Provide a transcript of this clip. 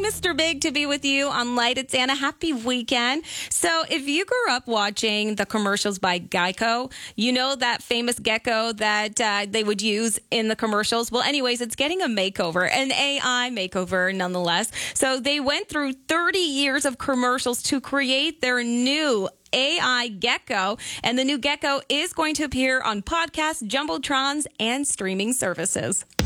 Mr. Big to be with you on Light It Santa. Happy weekend. So if you grew up watching the commercials by Geico, you know that famous gecko that they would use in the commercials. Well, anyways, it's getting a makeover, an AI makeover nonetheless. So they went through 30 years of commercials to create their new AI Gecko, and the new Gecko is going to appear on podcasts, jumbotrons, and streaming services.